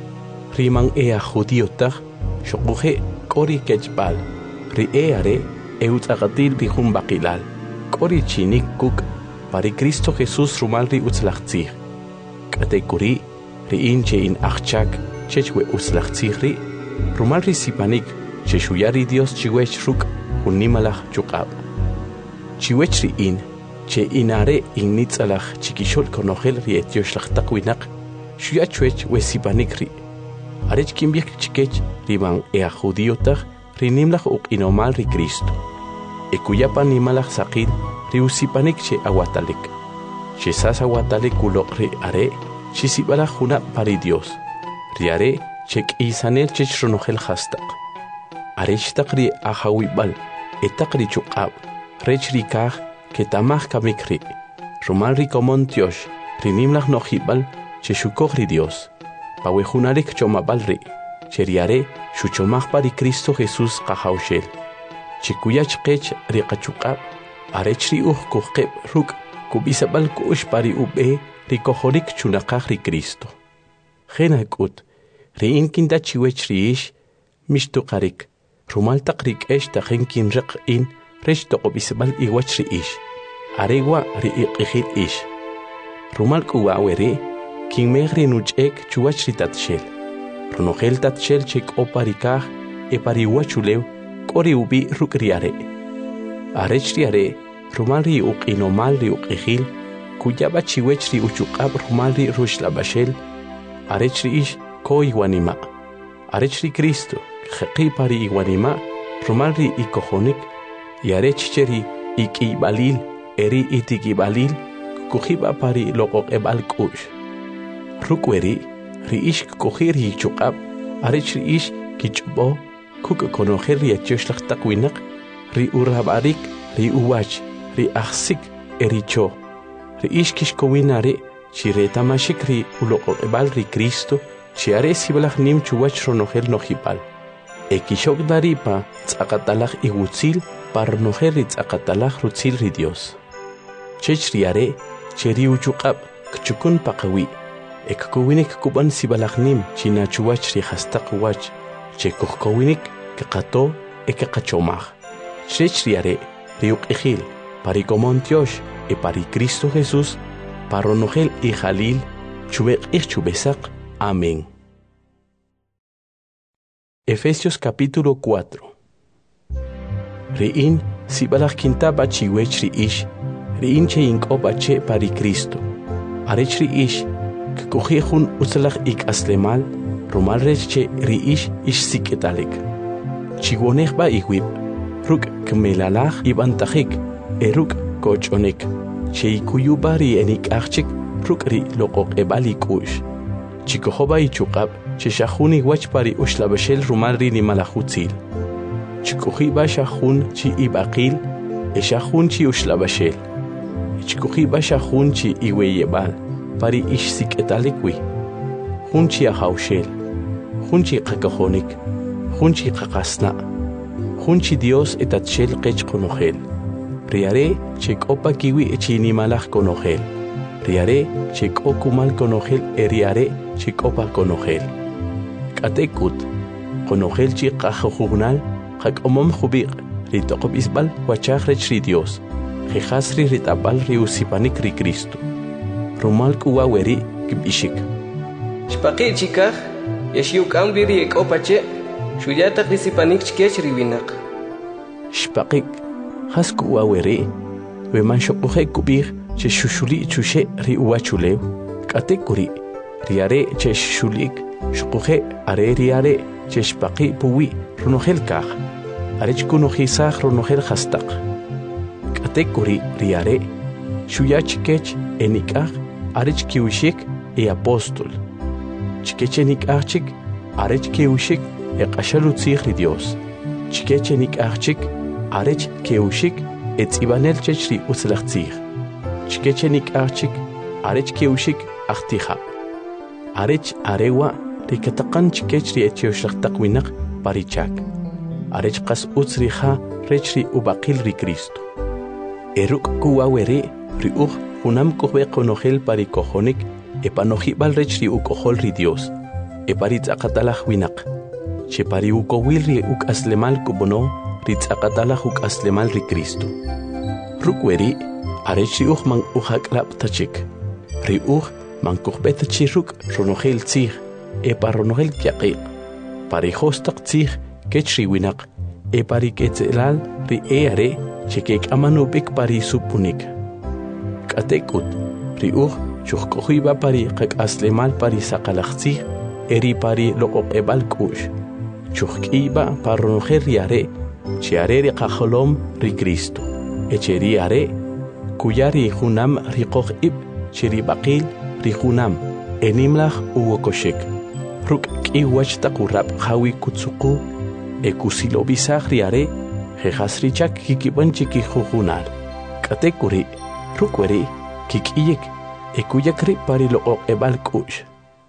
riman ea judiotag shokuje kori kechbal ri eare eu tzagatil ri jun baqilal kori chinik kuk pari Cristo Jesús rumal ri utzlachtzig katekuri ri inche in achchak chechwe utzlachtzigri rumal ri sipanik cheshuyari Dios chiwech ruk unimalach chukab chiwech ri in che inare innitzalach chikishol konogel ri etioshlaqtaq winak shuya chuech we sipanik ri arech kimbik chikech riman ea judiotag ri nimlach uq inomal ri Cristo ekuyapa nimalach saqil ri usipanik che awatalik che sas awatalik uloq ri are chisibalach juna pari Dios ri are che k'isanel chech ronogel khastaq arech taqri ahawibal etaqri chuqab rech ri kaj ketamaj kamikri rumal ri komon tiosh ri nimlach nojibal che shukoj ri Dios pawejunarik chomabal ri che riare shuchomaj pari Cristo Jesús qajawshel che kuyach qech ri qachuqab arech ri uj kujqeb ruk kubisabal kush pari ube ri kojorik chunaqaj ri Cristo jena k'ut ri inkinda chiwech ri ish mishtuqarik rumal taqrik esh taqin kin riq in resh toqobisbal iwach ri ish arewa ri iqijil ish rumal kuwa weri kin megri nuchek chuwach ri tatshel runogel tatshel chek oparikaj e pariwachulew kori ubi rukriare arech riare rumal ri uqinomal ri uqijil kuyaba chiwech ri uchuqab rumal ri rushlabashel arech ri ish ko iwanimaq arech ri Cristo Jeqi pari iwanima rumal ri ikojonik yarech cheri ikibalil eri itikibalil kujiba pari loqoq ebal kush rukweri ri ish kujir hi chuqab arech ri ish kichbo kuk konojer ri etioshlaqtaq winak ri urabarik ri uwach ri akhsik eri cho ri ish kishkowinare chiretamashik ri uloqoq ebal ri Cristo chiare sibalaj nim chuwach ronogel nojibal Ekishok daripa tzakatalaj iwutzil parnojer tzakatalaj rutzil ri Dios. Chech riare cheri uchuqab kchukun paqawi ekkuwinik kuban sibalajnim chinachuwach ri hastaq wach chekukkuwinik kaqato ekaqachomaj. Chech riare ri uqijil pari komontiosh e pari Cristo Jesús parronogel y jalil Chubeq ich chubesaq. Amén. Efesios capítulo cuatro. Riin sibalach quintaba chiwech riish, riin che inkoba che pari Cristo. Arech riish, que cogijun usalach ik aslemal, rumal rech che riish ish siketalik. Chigonech ba igwib, ruk kmelalach ibantajik, eruk kochonik, che ikuyubari enik achik, ruk ri lokok ebalik ush. Chikohoba ichukab, che shahuni wach pari ushlabashel rumal ri ni malachutzil. Chikuhiba shahun chi ibaqil, e shahun chi ushlabashel. Chikuhiba shahun chi iweyebal, pari ish siketalikwi. Hun chi ahaushel, hun chi kakahonik, hun chi kakasna, hun chi Dios etatshel kech konohel. Riare chek opa kiwi echi ni malach konohel. Riare chek okumal konohel eriare chek opa konohel. Katekut, konohel chi kajojugnal, hak omom jubiq, ritokob isbal, wachachrech ri Dios, jejasri ritabal ri usipanik ri Cristo. Rumal kuwaweri kibishik. Shpaqi chikaj, yashiuk amri ri ekopache, shuyatak risipanik chkech ri winak. Shpaqik, has kuwaweri, weman shokuhe kubir, che shushuli chushe ri uwachulew, katekuri, riare che shulik, shukuhe are riare, che shpaqi puwi, runohel kaj. Arech kunohisaj runohel hastak. Katekuri riare, shuyachkech enikaj, arech kiwishik e apóstol. Chikech enikajchik, arech kiwishik e qashalutzij ri Dios. Chikech enikajchik, arech kiwishik e tzibanel chech ri utzlachtzij. Chikech enikajchik, arech kiwishik achtijab. Arech arewa rikataqan chikech ri etioshrachtaq parichak. Arech qas utzriha rech ri ubaqil ri Cristo. Eruk kuwawere ri uj unam kohbe konohel pari kojonik e panojibal rech ri ukohol ri Dios. E pari tzaqatalaj winak. Che pari ukowil ri uk aslemal kubono ri tzaqatalaj uk aslemal ri Cristo. Rukweri arech ri uj man ujaklap tachik. Ri uj man kohbe tachiruk ronohel tzij e paronohel kyaqiq. Pari hostaq tzij kech ri winak e pari ketzelal ri eare chekek amanubik pari supunik. Katekut ri uj chuhkohiba pari qak aslemal pari saqalachtzij eri pari loqoqebal kush. Chuhkiba paronoher riare chiare ri qajolom ri Cristo. Echeri are kuyari junam ri qoqib chiri baqil ri junam enimlaj uwokoshek. Ruk kiwach taqurab hawi kutsuku e kusilo bisaj riare jejasrichak kikiban chiki jujunal. Katekuri rukweri kikiyek e kuyakri pari loqoq ebal kush.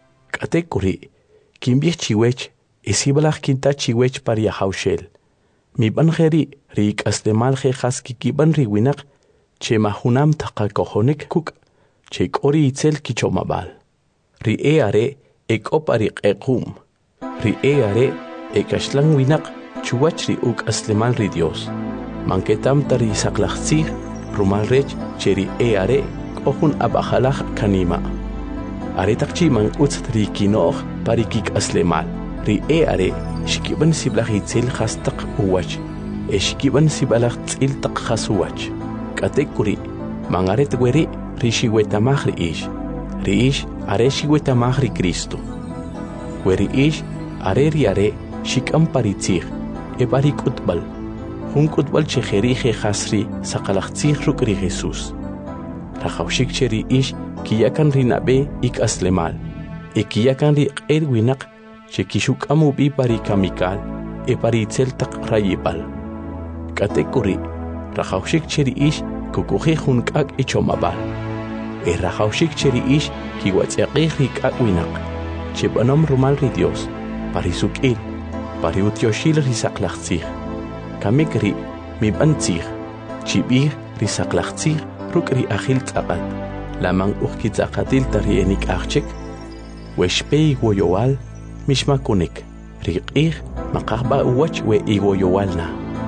Katekuri kimbich chiwech e sibalaj kinta chiwech pari ahaushel. Mi banjeri rik aslemal jejas kikiban riwinak che mahunam taqakojonik kuk che kori itzel kichomabal. Ri eare ek opari qequm. Ri eare ek ashlan winak chuwach ri uk aslemal ri Dios. Manketam tari saklachtzij rumal rech cheri eare kohun abajalaj kanima. Aretak chi man utz ri kinoj pari kik aslemal. Ri eare shikiban siblaj itzel hastaq uwach. E shikiban sibalaj tzil taq hasuwach. Katekuri mangaret weri ri shiwetamaj ri ish. Ri ish are shiwetamaj ri Cristo. Weri ish are ri are shikam paritzij e pari kutbal. Hun kutbal chejeri jejasri saqalachtzij ruk ri Jesús. Rajawshik cheri ish kiyakan ri nabe ik aslemal. E kiyakan ri q'er winak che kishuk'amu bi pari kamikal e pari itzel taq rayibal. Katekuri rajawshik cheri ish kukuji jun k'ak ichomabal. E rajawshik cheri ish kiwatz'yaqij ri k'ak winak che b'anom rumal ri Dios pari suk'il pari utyoshil ri saqlachtzij. Kamik ri mib'antzij chib'ij ri saqlachtzij ruk' ri ajil tz'aqat. Laman uj kitz'aqatil tari enik'ajchik wexpe iwoyowal mishmakunik ri q'ij maqajba uwach we iwoyowalna.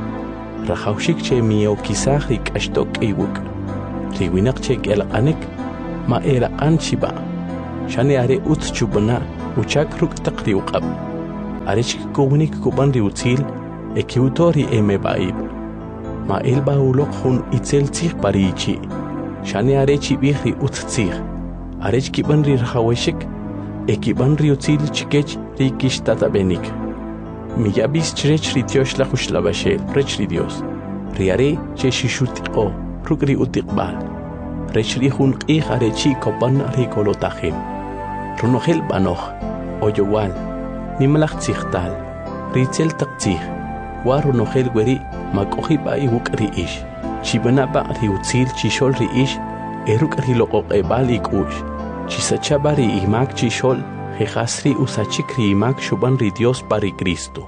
Rajawshik che miyokisaj ri k'axtok iwuk. Ri winak che k'elaq'anik ma eraq'an chiba. shane are ut chubana uchak ruk taqri uqab arech kownik kuban riutil ekiutori emebaib ma elba ulok hun itzel tsig parichi shane arechi bihri ut tsig arech kiban ri rahaweshik ekiban riutil chikech rikish tatabenik miyabis chrech ritiosh la khushlabashel rechri dios riare che shishutiqo rukri utiqbal rechri hun qih arechi kopan ri kolotahim runohel banoh oyowal nimlach tsikhtal ritzel taqtsih warunohel weri makohi ba iwukri ish chibana ba riutil chishol ri ish eruk ri loqoq ebal ikush chisachabari imak chishol jehasri usachikri imak shuban ri Dios pari Cristo.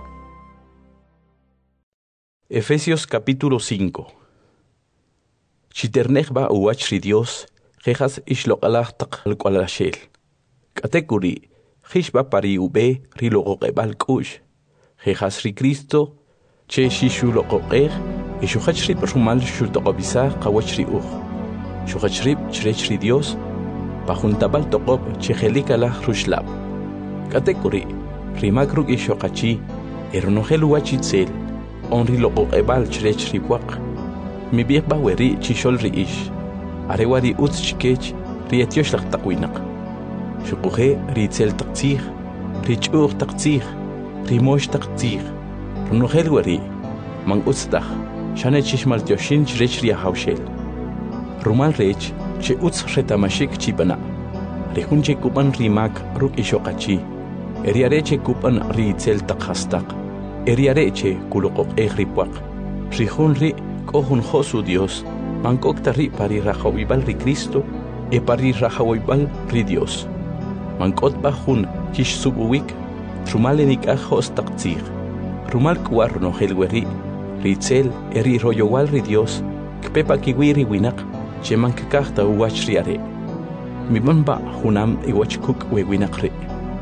Efesios capítulo cinco. Chiternech ba uwach ri Dios jejas ishloqalah taq alqualashel katekuri jish ba pari ube ri loqoq ebal kush jejas ri Cristo che shishu loqoqer ishuchachri rumal shultoqobisa qawachri uj shuchachri chrechri Dios pajuntabal toqob chejelikalah rushlab katekuri rimakruk ishoqachi ernohel wachitzel onri loqoqebal chrechri waq mi biqba weri chishol ri ish arewari utz chikech ri etiosh laq taqwinaq shuquje ri tzel taqtzig ri ch'uq taqtzig ri mosh taqtzig runohel weri man utztaq shane chishmal tioshin chrech ri hawshel rumal rech che utz retamashik chibana ri hunche kuban rimak ruk ishoqachi eriareche kuban ri tzel taqhastaq eriareche kuloqoq egripwaq ri hunri kohun josu Dios mankokta ri pari rajawibal ri Cristo e pari rajawibal ri Dios mankot bajun kish subuwik rumalenik ajos taqtzig rumal kuar no helweri ri tzel eri royowal ri Dios kpepa kiwiri winak cheman kakta uwach riare miban ba hunam iwach kuk we winak ri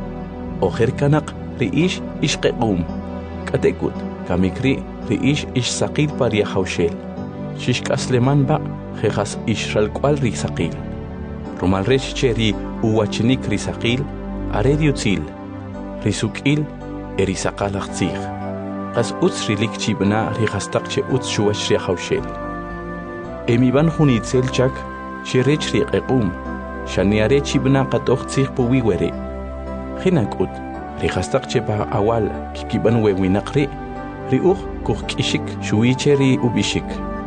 ojer kanak ri ish ishqequm katekut kamikri ri ish ish saqil pari hawshel shish kasleman ba jejas ishral kwal ri saqil rumal rech cheri uwachnik ri saqil are diutzil ri sukil eri saqalaqtzig qas utz ri likchibna ri khastaq che utz shuwach ri hawshel emiban hunitzel chak cherech ri qequm shaniare chibna qatoqtzig puwi were khinakut ri khastaq che ba awal kikiban we winaqri ri uj kuqkishik shuicheri ubishik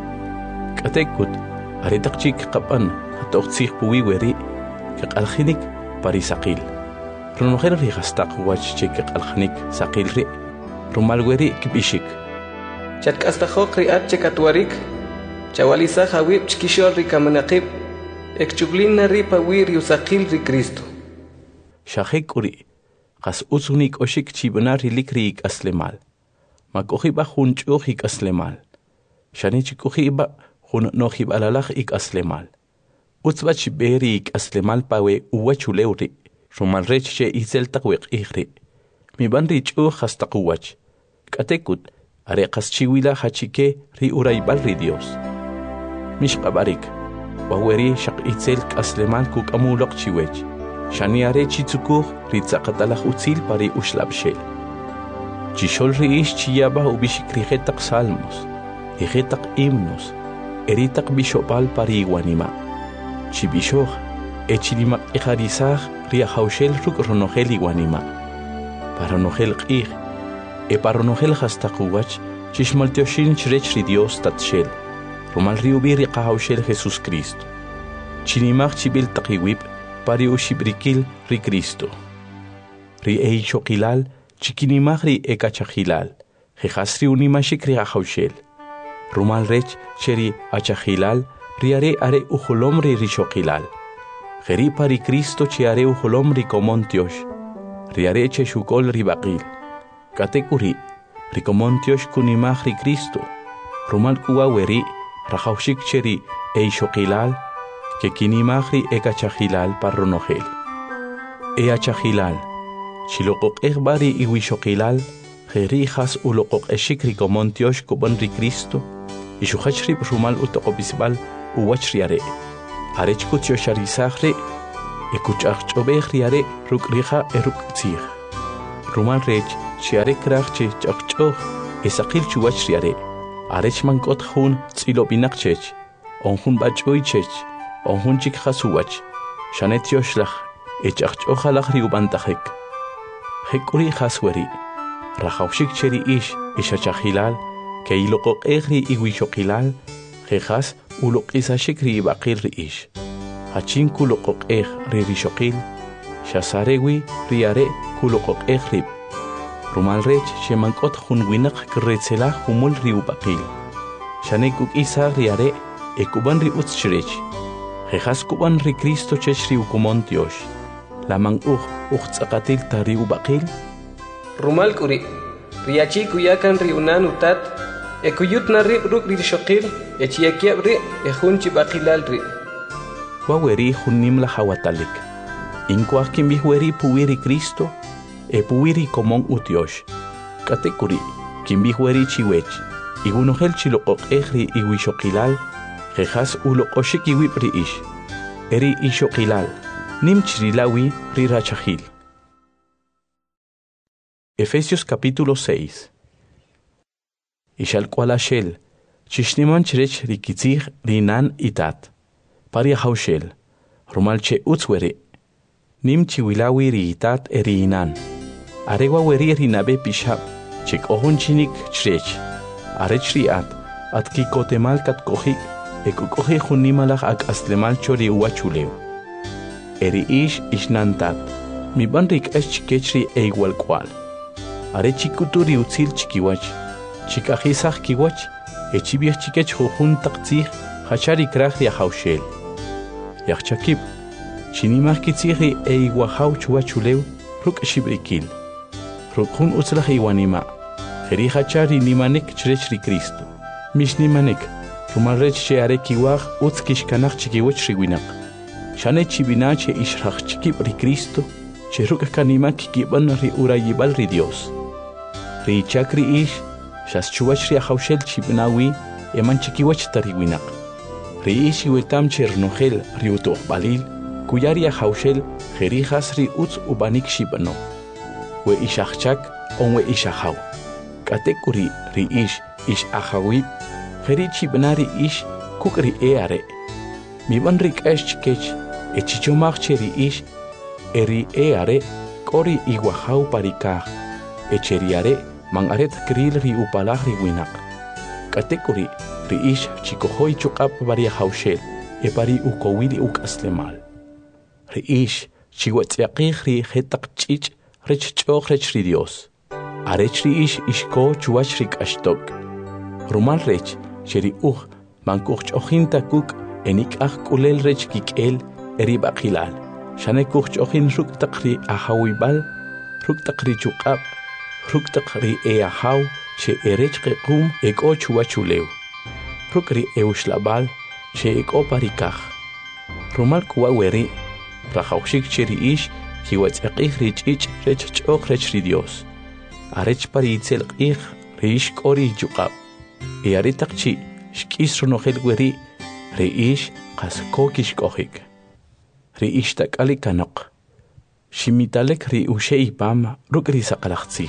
katekut aritaqchik qapan qatoqtzig puwi weri qalkhinik pari saqil runohel ri khastaq wach che qalkhinik saqil ri rumal weri kibishik chatk'astajok ri'at chekatwarik chawalisaj awib chkishol ri kamanaqib ekchuglina ri pawir yusaqil ri Cristo shajekuri qas uzunik oshik chibna ri likri ik aslemal makohiba hun ch'uj ik aslemal shani chikuhiba hun nohib alalaj ik aslemal utzba chiberi ik aslemal pawe uwachulewri rumal rech che izel taqwiq ihri mi ban ri ch'uj hastaqwach katekut are qas chiwila hachike ri uraybal ri Dios mish qabarik waweri shaq itzel aslemal kuk amulaq chiwech shani are chitsukuj ri tsaqatalaj utzil pari ushlabshel chishol ri ish chiyaba ubishikri taq salmos ejetaq himnos eritaq bishopal pari wanima chibishoj echilimaq iharisaj ri hawshel ruk ronohel iwanima para nohel q'ij e para nohel hastaquwach chishmal tioshin chrech ri Dios tatshel rumal ri ubiri qahawshel Jesus Cristo chinimaj chibil taqiwib pari ushibrikil ri Cristo ri eichokilal chikinimaj ri ekachajilal jejas ri unimashik ri qahawshel rumal rech cheri achajilal ri are are ujolom ri rishokilal jeri pari Cristo che are ujolom ri komontiosh ri are che shukol ri baqil katekuri ri komontiosh kunimaj ri Cristo rumal kuwa weri rajawshik cheri eichokilal que kinimaj ri ekachajilal parronohel e achajilal chiloqoq egbari iwishokilal jerijas uloqoq eshikri komontiosh kuban ri Cristo y shuhachri rumal utoqobisbal uwachriare arechkutiosharisaje ekuch'aqch'obej riare ruk' rija e ruk' tzij. Rumal rech chiare kraj che ch'aqch'oj esaqil chuwach riare. Arech mank'ot jun tz'ilob'inaq chech, onjun b'ach'uy chech, onjun chik jasuwach, xanet yoxlaj, e ch'aqch'oj alaj riub'antajek. Jek'uri jasweri, rajawxik cheri ix ixachajilal, que iloqoq'ej ri iwixoqilal, jejas uloq'isashik ri ib'aqil ri ix. Hachin kuloqoq'ej ri rixoqil, xasarewi ri are kuloqoq'ej rib. Rumal rech xemank'ot jun winaq kretzelaj humul ri ub'aqil. Xanek uk'isaj ri are e kub'an ri utz chirech. Jejas kub'an ri Cristo chech ri ukumon Dios. Laman uj uj tz'aqatil ta ri ub'aqil. Rumal k'uri, riachi kuyakan ri unan utat, e kuyut na rib ruk' ri rixoqil, e chiyakiab ri e jun chib'aqilal ri. Waweri jun nimla hawatalik. Inkuaj kinb'ij weri puwi ri Cristo, e puwiri komon utiosh. Katekuri, kinb'ij weri chiwech, igunojel chiloqoq'ej ri iwixoqilal, jejas uloqoxik iwib' ri ix. Eri ixoqilal, nim chirilawi ri rachajil. Efesios capítulo seis. Ixalkualashel, chishniman chirech ri kitzij ri nan itat. Paria haushel, rumal che utzwere, nim chiwilawi ri itat eri inan. Arewa weri ri nabe pishab, chik ohun chinik chrech. Arech ri at, at kikotemal kat kohik, e kukohi junimalaj ak aslemal chori uachuleu. Eri ish ishnantat, mi ban rik es chikech ri e igual cual. Are chikuturi utzil chikiwach, chikajisaj kiwach, e chibiach chikech jujun taktzij, hachari kraj ri haushel. Yachchakib, chinimaj kitzij e iguajaw chuachuleu, ruk shibrikil. Rukjun utzlaj iwanima, jeri hachari nimanek chrech ri Cristo. Mish nimanek, rumal rech che are kiwaj utz kishkanaj chikiwach riwinak. Shane chibina che ishraj chikib ri Cristo, che ruk kanimak kiban ri urayibal ri Dios. Ri chakri ish, shas chuwach ri haushel chibnawi, eman chikiwach tariwinak. Ri ish iwetam che rnojel ri utoh balil, kuyari haushel jerijas ri utz ubanik shibano. We ishachchak on we ishahaw. Katekuri ri ish ish ahawib, jeri chibnari ish kukri eare. Mi ban rik esh chikech, e chichomach cheri ish, eri eare, kori iguahaw parikah, e cheriare, man aret kril ri upalah ri winak. Katekuri ri ish chikohoy chukap varia haushel, e pari ukowili uk aslemal. Ri ish chiwatziaqih ri hetak chich, rech ch'oq rech ri Dios. Arech ri ish ishko chuwach rik ashtok. Rumal rech, cheri uj, mankuj ch'ojin takuk, enik aj kulel rech kik'el, eri baqilal. Shane kuj ch'ojin ruk tak ri ahawibal, ruk tak ri chukab, ruk tak ri e ahaw, che erech qequm eko chuwachulew. Ruk ri eushlabal, che eko parikaj. Rumal kuwa weri, rajawxik cheri ish, kiwatz'aqij ri ch'ich' rech ch'oq rech ri Dios. Arech pari itzelq'ij ri ish k'ori chuqab. E are taqchi xk'is runojel weri, ri ish qas ko kixk'ojik. Ri ish tak'ali kanoq. Ximitalek ri uxe ipam ruk' ri saqalajtzij.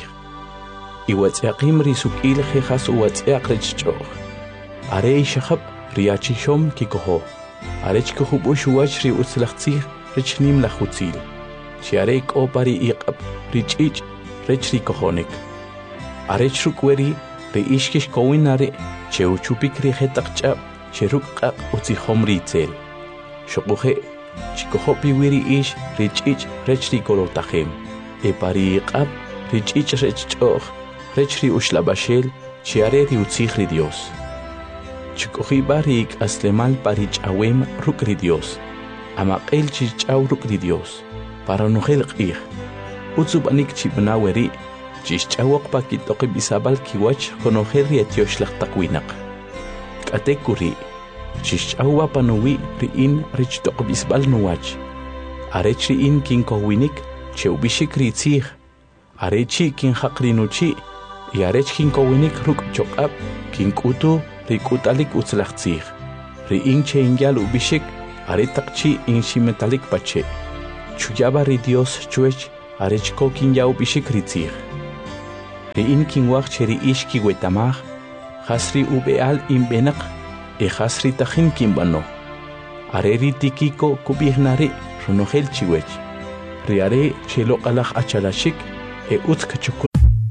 Iwatz'aqim ri suk'il jejas uwatz'aq rech ch'oq. Are ixajab ri achixom kikojo. Arech kujub'ux uwach ri utzlajtzij rech nim lajutzil. Chiare k'o pari iq'ab ri ch'ich' rech ri kojonek. Arech ruk weri ri ish kixkowin are che uchupik ri jetaq ch'ab che ruk q'aq utzijom ri itzel. Xoquje chikojopi wiri ish ri ch'ich' rech ri kolotajem. E pari iq'ab ri ch'ich' rech ch'oq rech ri uxlabashel chiare ri utzij ri Dios. Chikojiba ri ik'aslemal pari ch'awem ruk ri Dios. Amaq'el chich'aw ruk ri Dios. Para nojel q'ij. Utzubanik chibna weri, chixch'awaq pa kitoqib isabal kiwach konojel ri etioxlaq taqwinaq. K'atekuri, chixch'awa panuwi ri in rich toqib isbal nuwach. Arech ri in kinkowinik, cheubishik ri tzij. Arechi kinjaq ri nuchi, y arech kinkowinik ruk choqab, kink'utu ri k'utalik utzlaq tzij. Ri in che inyal ubishik, aretaqchi in ximetalik pache. chuyaba ri Dios chuech arechko kin yau bishik ritzig. Ri in kin wak cheri ishki wetamag, hasri ubeal in benak, e hasri tajin kin bano. Areri tikiko kubihnari runogel chiwech. Riare chelo alaj achalashik e utzkachukun.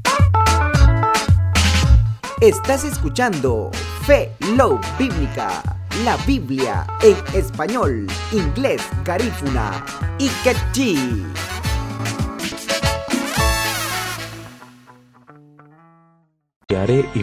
Estás escuchando Fe Love Bíblica, la Biblia en español, inglés, garífuna y quechí. Riare y